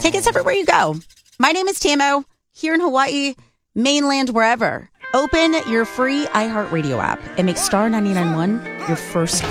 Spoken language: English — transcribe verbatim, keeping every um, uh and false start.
Take us everywhere you go. My name is Tamo, here in Hawaii, mainland, wherever. Open your free iHeartRadio app and make Star ninety-nine point one your first